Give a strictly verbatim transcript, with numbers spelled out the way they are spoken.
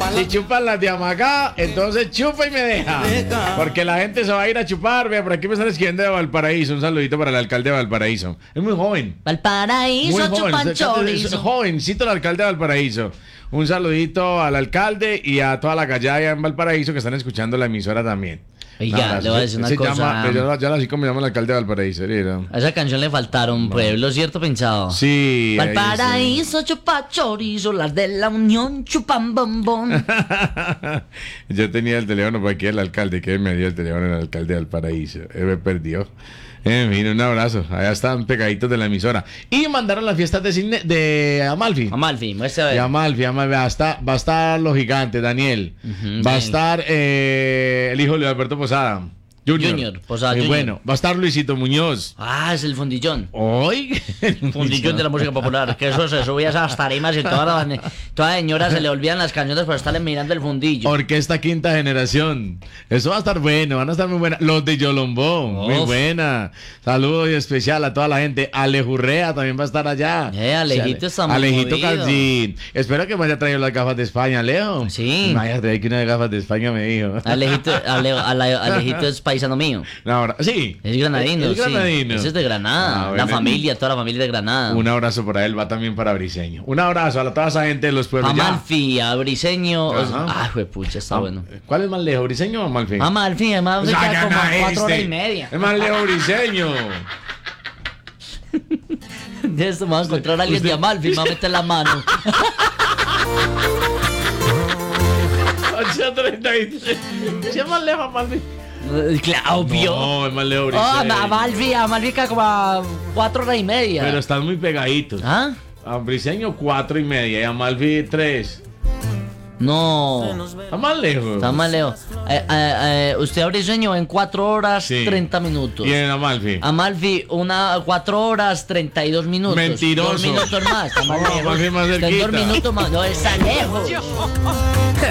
Si chupan las de Amagá, entonces chupa y me deja. Porque la gente se va a ir a chupar. Vea, por aquí me están escribiendo de Valparaíso. Un saludito para el alcalde de Valparaíso. Es muy joven. Valparaíso, Muy joven. chupan Es chorizo. jovencito el alcalde de Valparaíso. Un saludito al alcalde y a toda la calle allá en Valparaíso que están escuchando la emisora también. Oiga, Nada, le voy a decir una se cosa. Llama, yo, yo así como llama el alcalde de Valparaíso. ¿no? A esa canción le faltaron pueblo, ¿cierto, pensado? Sí. ahí Valparaíso, chupa chorizo, las de la Unión chupan bombón. Yo tenía el teléfono por aquí el alcalde, que me dio el teléfono el alcalde de Valparaíso. Él me perdió. En fin, un abrazo. Allá están pegaditos de la emisora. Y mandaron las fiestas de cine de Amalfi. Amalfi, muestra a De ver. Amalfi, Amalfi. Va a estar, va a estar los gigantes, Daniel. Ujú, va a bien. estar eh, el hijo de Alberto Posada. Junior. Junior, Posada Muy Junior. bueno. Va a estar Luisito Muñoz. Ah, es el fundillón. Hoy. Fundillón de la música popular. Que eso se subía a esas tarimas y todas las toda señora se le olvidan las canciones por estarle mirando el fundillo. Orquesta Quinta Generación. Eso va a estar bueno, van a estar muy buenas. Los de Yolombó, muy Uf. buena. Saludo y especial a toda la gente. Alejurrea también va a estar allá. Eh, Alejito está muy Alejito movido. Calcín. Espero que me haya traído las gafas de España, Leo. Sí. Me vaya a traer que una de gafas de España me dijo. Alejito, Ale- Ale- Alejito es paisano mío. No, ahora- sí. Es granadino, Es granadino. sí. Ese es de Granada. Ah, la bueno. familia, toda la familia de Granada. Un abrazo para él, va también para Briseño. Un abrazo a la- toda esa gente de los pueblos. Ya. Amalfi, a Briseño. Ajá. Ay, juepucha, está Ah, bueno. ¿Cuál es más lejos, Briseño o Amalfi? Amalfi, Amalfi O sea, queda como a gana cuatro horas este. y media. Es más lejos, Briseño. De esto me va a encontrar a alguien Usted- de Amalfi, me va a meter la mano. ocho treinta y tres. ¿Sí es más lejos, Amalfi? Claro, obvio. No, es más lejos, Oh, Briseño. Amalfi, Amalfi queda como a cuatro horas y media. Pero están muy pegaditos. ¿Ah? A Briseño cuatro y media y a Amalfi tres. No. Está más lejos. Está mal, Leo. Eh, eh, eh, usted abre sueño en cuatro horas Sí. treinta minutos. Y en Amalfi. Amalfi, una, cuatro horas treinta y dos minutos. Mentiroso. Dos minutos más. Está más No, lejos. Amalfi más Está en dos cerquita. minutos más. No, está lejos.